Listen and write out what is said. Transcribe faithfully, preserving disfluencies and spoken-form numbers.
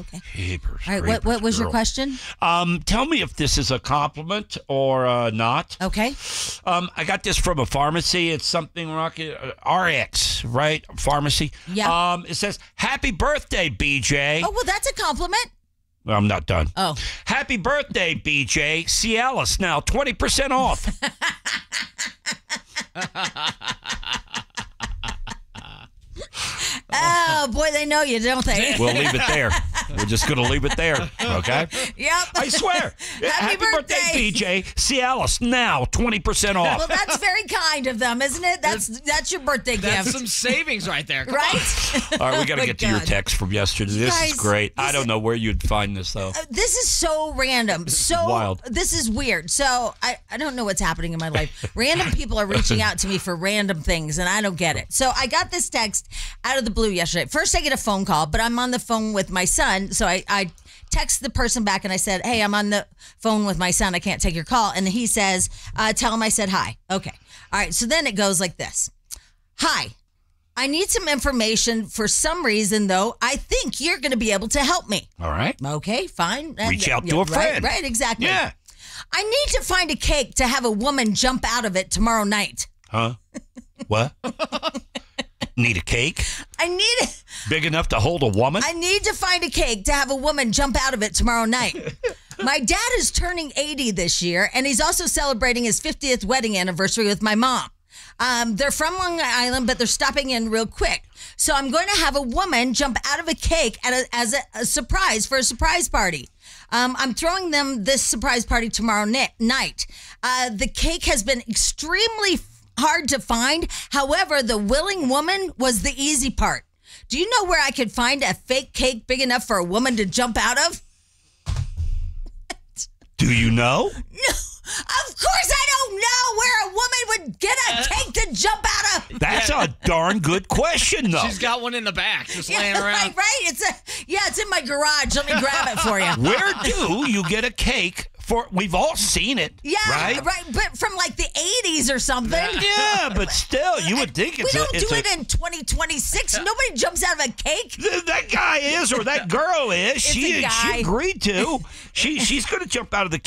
Okay. Jeepers, All right. What, what was girl. your question? Um, tell me if this is a compliment or uh, not. Okay. Um, I got this from a pharmacy. It's something rocket uh, R X, right? Pharmacy. Yeah. Um, it says, "Happy birthday, B J." Oh, well, that's a compliment. I'm not done. Oh. Happy birthday, B J. Cialis now twenty percent off. Oh, boy, they know you, don't they? We'll leave it there. We're just going to leave it there, okay? Yep. I swear. Happy birthday. B J. Cialis now twenty percent off. Well, that's very kind of them, isn't it? That's that's your birthday That's gift. some savings right there. Come Right? All right, we got to Oh, get to your God. text from yesterday. This guys, is great. I this don't is- know where you'd find this, though. Uh, this is so random. So wild. This is weird. So I, I don't know what's happening in my life. Random people are reaching out to me for random things, and I don't get it. So I got this text out of the blue yesterday. First, I get a phone call, but I'm on the phone with my son. So I, I text the person back, and I said, hey, I'm on the phone with my son. I can't take your call. And he says, uh, tell him I said hi. Okay. All right. So then it goes like this. Hi. I need some information. For some reason, though, I think you're going to be able to help me. All right. Okay, fine. Reach Uh, out to yeah, a right, friend. Right, exactly. Yeah. I need to find a cake to have a woman jump out of it tomorrow night. Huh? What? Need a cake? I need Big enough to hold a woman? I need to find a cake to have a woman jump out of it tomorrow night. My dad is turning eighty this year, and he's also celebrating his fiftieth wedding anniversary with my mom. Um, they're from Long Island, but they're stopping in real quick. So I'm going to have a woman jump out of a cake at a, as a, a surprise for a surprise party. Um, I'm throwing them this surprise party tomorrow ni- night. Uh, the cake has been extremely f- hard to find. However, the willing woman was the easy part. Do you know where I could find a fake cake big enough for a woman to jump out of? Do you know? No, of course I don't know where a woman would get a cake to jump out of. That's a darn good question, though. She's got one in the back, just laying Yeah, around. right, right. It's a yeah. It's in my garage. Let me grab it for you. Where do you get a cake for? We've all seen it. Yeah, right. right. But from like the eighties or something. Yeah, but still, you would think We it's don't a, it's do a, it in twenty twenty-six. Nobody jumps out of a cake. Th- that guy is or that girl is. It's She a guy. she agreed to. She she's going to jump out of the